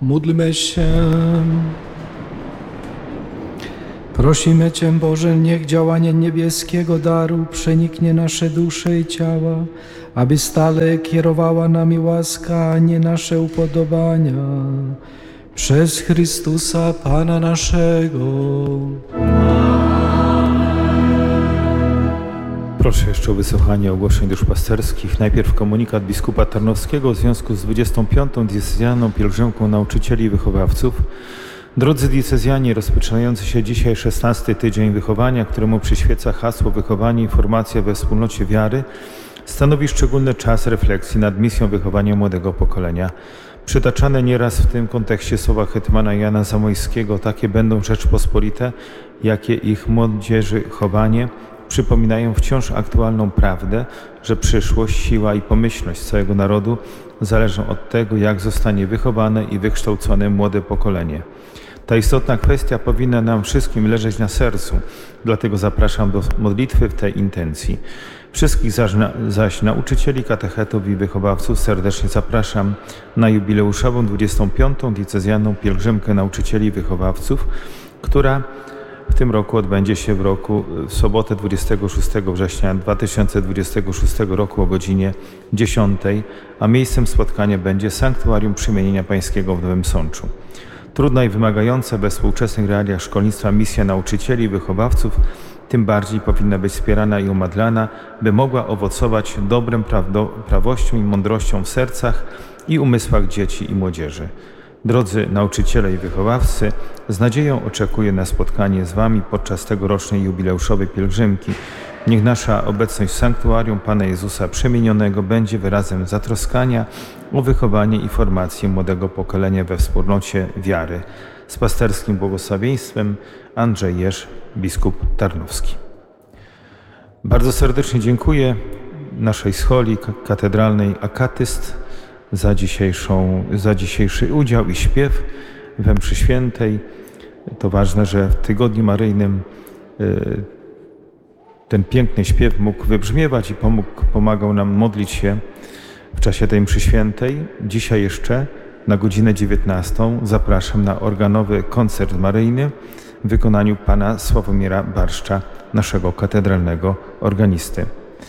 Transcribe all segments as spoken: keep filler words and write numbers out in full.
Módlmy się. Prosimy Cię, Boże, niech działanie niebieskiego daru przeniknie nasze dusze i ciała, aby stale kierowała nami łaska, a nie nasze upodobania. Przez Chrystusa Pana naszego. Proszę jeszcze o wysłuchanie ogłoszeń duszpasterskich. Najpierw komunikat biskupa Tarnowskiego w związku z dwudziestą piątą diecezjalną pielgrzymką nauczycieli i wychowawców. Drodzy diecezjanie, rozpoczynający się dzisiaj szesnasty tydzień wychowania, któremu przyświeca hasło wychowanie i formacja we wspólnocie wiary, stanowi szczególny czas refleksji nad misją wychowania młodego pokolenia. Przytaczane nieraz w tym kontekście słowa hetmana Jana Zamoyskiego: takie będą Rzeczpospolite, jakie ich młodzieży chowanie, przypominają wciąż aktualną prawdę, że przyszłość, siła i pomyślność całego narodu zależą od tego, jak zostanie wychowane i wykształcone młode pokolenie. Ta istotna kwestia powinna nam wszystkim leżeć na sercu, dlatego zapraszam do modlitwy w tej intencji. Wszystkich zaś, zaś nauczycieli, katechetów i wychowawców serdecznie zapraszam na jubileuszową dwudziestą piątą diecezjalną pielgrzymkę nauczycieli i wychowawców, która w tym roku odbędzie się w roku w sobotę dwudziestego szóstego września dwa tysiące dwudziestego szóstego roku o godzinie dziesiątej, a miejscem spotkania będzie Sanktuarium Przemienienia Pańskiego w Nowym Sączu. Trudna i wymagająca we współczesnych realiach szkolnictwa misja nauczycieli i wychowawców tym bardziej powinna być wspierana i umadlana, by mogła owocować dobrem, prawdo, prawością i mądrością w sercach i umysłach dzieci i młodzieży. Drodzy nauczyciele i wychowawcy, z nadzieją oczekuję na spotkanie z Wami podczas tegorocznej jubileuszowej pielgrzymki. Niech nasza obecność w Sanktuarium Pana Jezusa Przemienionego będzie wyrazem zatroskania o wychowanie i formację młodego pokolenia we wspólnocie wiary. Z pasterskim błogosławieństwem Andrzej Jerz, biskup Tarnowski. Bardzo serdecznie dziękuję naszej scholi katedralnej Akatyst za, dzisiejszą, za dzisiejszy udział i śpiew we mszy świętej. To ważne, że w Tygodniu Maryjnym y, ten piękny śpiew mógł wybrzmiewać i pomógł, pomagał nam modlić się w czasie tej mszy świętej. Dzisiaj jeszcze na godzinę dziewiętnastą zapraszam na organowy koncert maryjny w wykonaniu pana Sławomira Barszcza, naszego katedralnego organisty.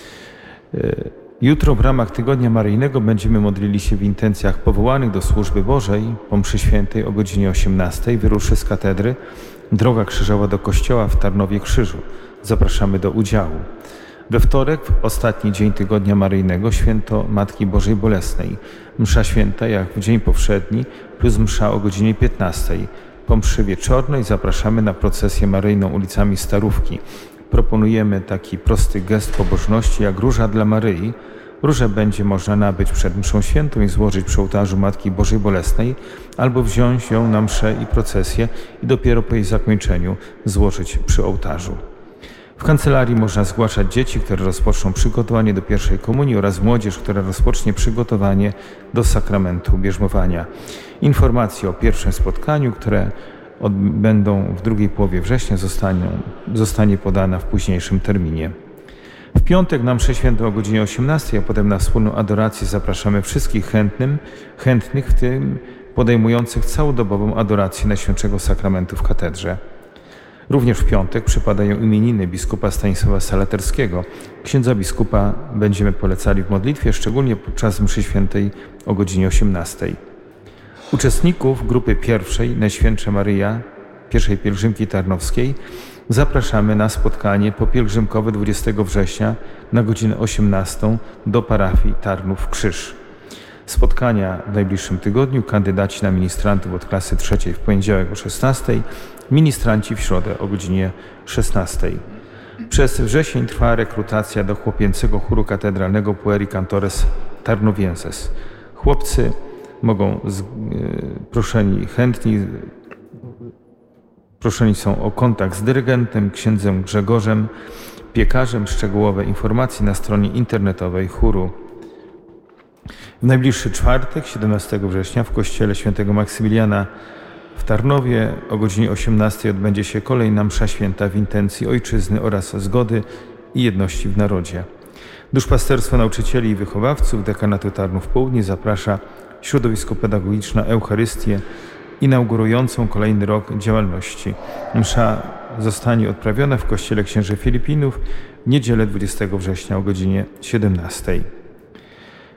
Jutro w ramach Tygodnia Maryjnego będziemy modlili się w intencjach powołanych do służby Bożej. Po mszy świętej o godzinie osiemnastej wyruszy z katedry droga krzyżowa do kościoła w Tarnowie Krzyżu. Zapraszamy do udziału. We wtorek, w ostatni dzień Tygodnia Maryjnego, święto Matki Bożej Bolesnej. Msza święta jak w dzień powszedni, plus msza o godzinie piętnastej. Po mszy wieczornej zapraszamy na procesję maryjną ulicami Starówki. Proponujemy taki prosty gest pobożności jak róża dla Maryi. Różę będzie można nabyć przed mszą świętą i złożyć przy ołtarzu Matki Bożej Bolesnej, albo wziąć ją na mszę i procesję i dopiero po jej zakończeniu złożyć przy ołtarzu. W kancelarii można zgłaszać dzieci, które rozpoczną przygotowanie do pierwszej komunii, oraz młodzież, która rozpocznie przygotowanie do sakramentu bierzmowania. Informacje o pierwszym spotkaniu, które odbędą w drugiej połowie września, zostanie, zostanie podana w późniejszym terminie. W piątek na mszę świętą o godzinie osiemnastej, a potem na wspólną adorację zapraszamy wszystkich chętnym, chętnych, w tym podejmujących całodobową adorację Najświętszego Sakramentu w katedrze. Również w piątek przypadają imieniny biskupa Stanisława Salaterskiego. Księdza biskupa będziemy polecali w modlitwie, szczególnie podczas mszy świętej o godzinie osiemnastej. Uczestników grupy pierwszej Najświętsza Maryja, pierwszej pielgrzymki tarnowskiej, zapraszamy na spotkanie popielgrzymkowe dwudziestego września na godzinę osiemnastą do parafii Tarnów Krzyż. Spotkania w najbliższym tygodniu: kandydaci na ministrantów od klasy trzeciej w poniedziałek o szesnastej, ministranci w środę o godzinie szesnastej. Przez wrzesień trwa rekrutacja do chłopięcego chóru katedralnego Pueri Cantores Tarnovienses. Chłopcy mogą, z, yy, proszeni, chętni, proszeni są o kontakt z dyrygentem, księdzem Grzegorzem Piekarzem. Szczegółowe informacje na stronie internetowej chóru. W najbliższy czwartek, siedemnastego września, w kościele świętego Maksymiliana w Tarnowie o godzinie osiemnastej odbędzie się kolejna msza święta w intencji ojczyzny oraz zgody i jedności w narodzie. Duszpasterstwo nauczycieli i wychowawców dekanatu Tarnów Południe zaprasza środowisko pedagogiczne Eucharystię inaugurującą kolejny rok działalności. Msza zostanie odprawiona w kościele księży Filipinów w niedzielę dwudziestego września o godzinie siedemnastej.